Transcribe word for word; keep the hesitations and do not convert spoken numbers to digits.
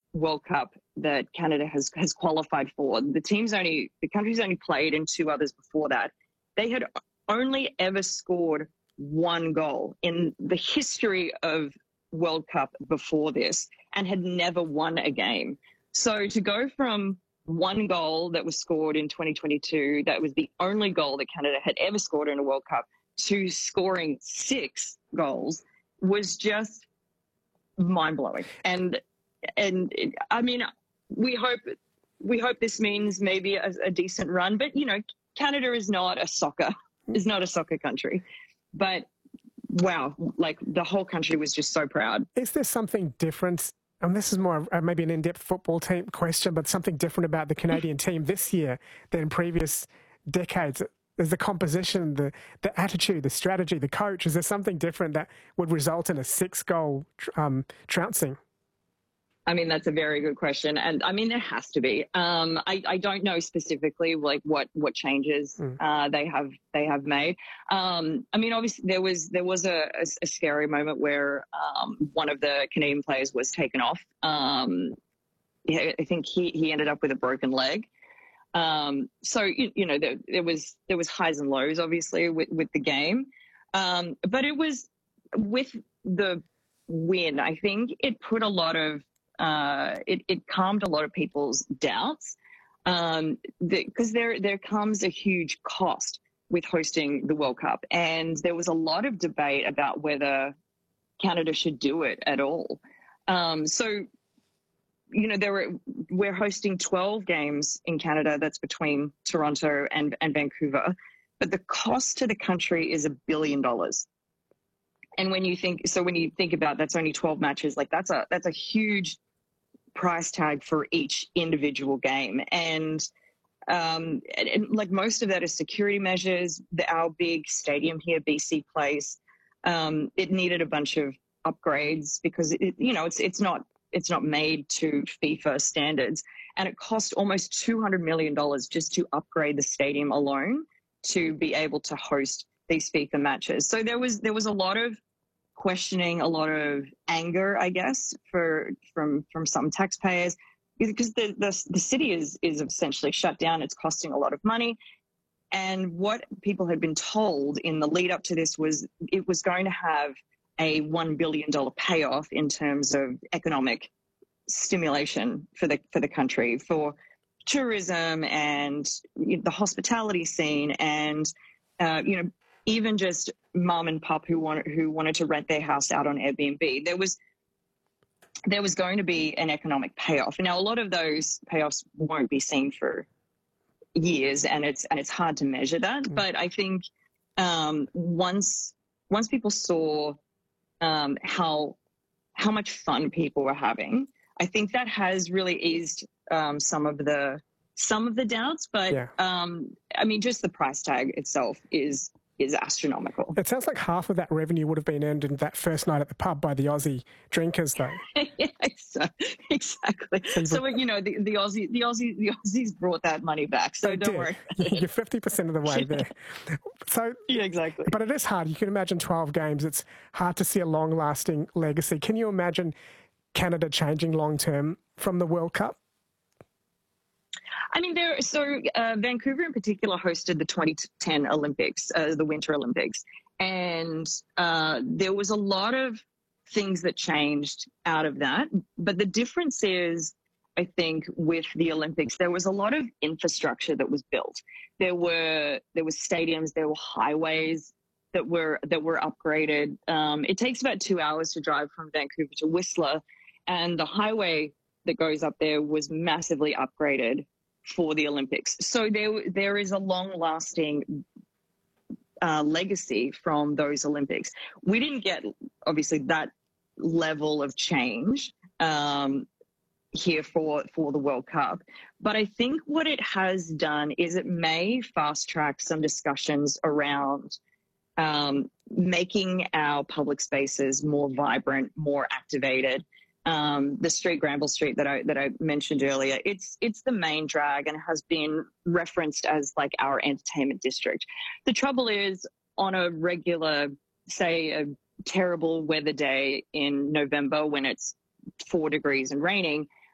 World Cup that Canada has has qualified for. The team's only the country's only played in two others before that. They had only ever scored one goal in the history of World Cup before this, and had never won a game. So to go from one goal that was scored in twenty twenty-two, that was the only goal that Canada had ever scored in a World Cup, to scoring six goals was just mind-blowing. And and it, I mean, we hope we hope this means maybe a, a decent run. But you know, Canada is not a soccer is not a soccer country. But wow, like the whole country was just so proud. Is there something different? And this is more uh, maybe an in-depth football team question, but something different about the Canadian team this year than in previous decades. There's the composition, the the attitude, the strategy, the coach. Is there something different that would result in a six-goal um, trouncing? I mean, that's a very good question. And I mean, there has to be. Um, I, I don't know specifically like what, what changes mm. uh, they have they have made. Um, I mean, obviously there was there was a, a, a scary moment where um, one of the Canadian players was taken off. Um, I think he, he ended up with a broken leg. Um, so, you, you know, there, there was there was highs and lows, obviously, with, with the game. Um, but it was with the win, I think it put a lot of Uh, it, it calmed a lot of people's doubts um, because the, there there comes a huge cost with hosting the World Cup, and there was a lot of debate about whether Canada should do it at all. Um, so, you know, there were we're hosting twelve games in Canada. That's between Toronto and, and Vancouver, but the cost to the country is a billion dollars. And when you think so, when you think about that's only twelve matches, like that's a that's a huge price tag for each individual game. And, um, and, and like most of that is security measures. The, our big stadium here, B C Place, um, it needed a bunch of upgrades because it, you know, it's, it's not, it's not made to FIFA standards. And it cost almost two hundred million dollars just to upgrade the stadium alone to be able to host these FIFA matches. So there was, there was a lot of questioning, a lot of anger, I guess, for from from some taxpayers, because the, the the city is is essentially shut down. It's costing a lot of money, and what people had been told in the lead up to this was it was going to have a one billion dollar payoff in terms of economic stimulation for the for the country, for tourism and the hospitality scene, and uh, you know. even just mom and pop who wanted who wanted to rent their house out on Airbnb. There was there was going to be an economic payoff. Now, a lot of those payoffs won't be seen for years, and it's and it's hard to measure that. Mm. But I think um, once once people saw um, how how much fun people were having, I think that has really eased um, some of the some of the doubts. But yeah. um, I mean, just the price tag itself is. is astronomical. It sounds like half of that revenue would have been earned in that first night at the pub by the Aussie drinkers, though. yeah, so, exactly. So, so you know, the, the Aussie, the Aussie, the Aussies brought that money back. So don't did. worry. You're fifty percent of the way there. So yeah, exactly. But it is hard. You can imagine twelve games. It's hard to see a long-lasting legacy. Can you imagine Canada changing long-term from the World Cup? I mean, there. So uh, Vancouver in particular hosted the twenty ten Olympics, uh, the Winter Olympics, and uh, there was a lot of things that changed out of that. But the difference is, I think, with the Olympics, there was a lot of infrastructure that was built. There were there were stadiums, there were highways that were that were upgraded. Um, it takes about two hours to drive from Vancouver to Whistler, and the highway that goes up there was massively upgraded for the Olympics. So there, there is a long-lasting uh, legacy from those Olympics. We didn't get, obviously, that level of change um, here for, for the World Cup. But I think what it has done is it may fast-track some discussions around um, making our public spaces more vibrant, more activated. Um, the street, Granville Street, that I that I mentioned earlier, it's it's the main drag and has been referenced as like our entertainment district. The trouble is, on a regular, say, a terrible weather day in November when it's four degrees and raining,